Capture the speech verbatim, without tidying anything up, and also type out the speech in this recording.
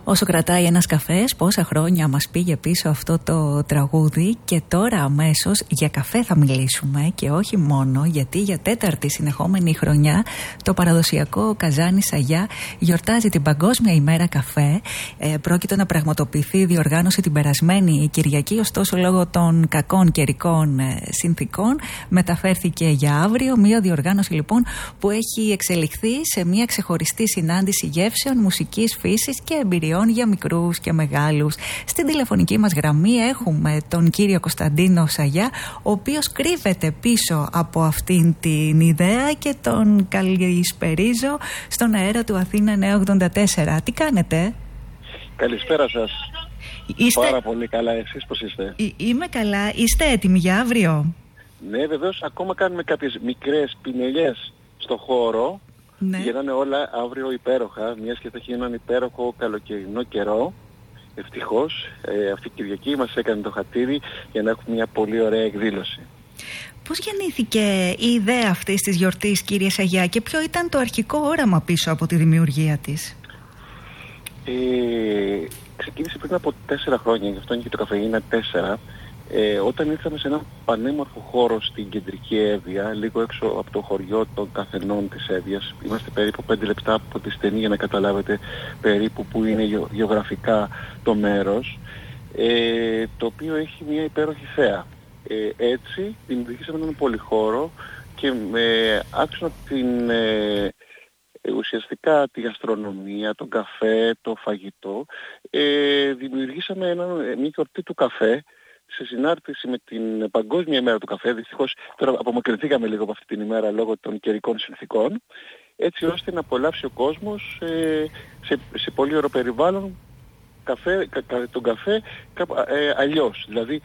Όσο κρατάει ένας καφές, πόσα χρόνια μας πήγε πίσω αυτό το τραγούδι. Και τώρα αμέσως για καφέ θα μιλήσουμε. Και όχι μόνο, γιατί για τέταρτη συνεχόμενη χρονιά το παραδοσιακό Καζάνι Σαγιά γιορτάζει την Παγκόσμια ημέρα καφέ. ε, Πρόκειται να πραγματοποιηθεί η διοργάνωση την περασμένη Κυριακή. Ωστόσο, λόγω των κακών καιρικών ε, συνθήκων, μεταφέρθηκε για αύριο. Μια διοργάνωση λοιπόν που έχει εξελιχθεί σε μια ξεχωριστή συνάντηση γεύσεων, μουσικής φύσης και εμπειριών για μικρούς και μεγάλους. Στην τηλεφωνική μας γραμμή έχουμε τον κύριο Κωνσταντίνο Σαγιά, ο οποίος κρύβεται πίσω από αυτήν την ιδέα, και τον καλησπερίζω στον αέρα του Αθήνα εννιακόσια ογδόντα τέσσερα. Τι κάνετε? Καλησπέρα σας. Είστε... Πάρα πολύ καλά. Εσείς πώς είστε? Εί- είμαι καλά. Είστε έτοιμοι για αύριο? Ναι, βεβαίως. Ακόμα κάνουμε κάποιες μικρές πινελιές στο χώρο. Ναι. Για να είναι όλα αύριο υπέροχα, μιας και θα έχει έναν υπέροχο καλοκαιρινό καιρό. Ευτυχώς, ε, αυτή η Κυριακή μας έκανε το χατήρι για να έχουμε μια πολύ ωραία εκδήλωση. Πώς γεννήθηκε η ιδέα αυτής της γιορτής, κύριε Σαγιά, και ποιο ήταν το αρχικό όραμα πίσω από τη δημιουργία της? Ε, ξεκίνησε πριν από τέσσερα χρόνια, γι' αυτό είναι και το καφεΐνα τέσσερα. Ε, όταν ήρθαμε σε ένα πανέμορφο χώρο στην κεντρική Εύβοια, λίγο έξω από το χωριό των Καθενών της Εύβοιας, είμαστε περίπου πέντε λεπτά από τη στενή για να καταλάβετε περίπου που είναι γεω, γεωγραφικά το μέρος, ε, το οποίο έχει μια υπέροχη θέα. Ε, έτσι δημιουργήσαμε έναν πολυχώρο και με άξονα την, ε, ουσιαστικά τη γαστρονομία, τον καφέ, το φαγητό, ε, δημιουργήσαμε ένα, μια γιορτή του καφέ σε συνάρτηση με την Παγκόσμια ημέρα του καφέ. Δυστυχώς τώρα απομακρυνθήκαμε λίγο από αυτή την ημέρα λόγω των καιρικών συνθήκων, έτσι ώστε να απολαύσει ο κόσμος ε, σε, σε πολύ ωραίο περιβάλλον καφέ, κα, κα, τον καφέ κα, ε, αλλιώς. Δηλαδή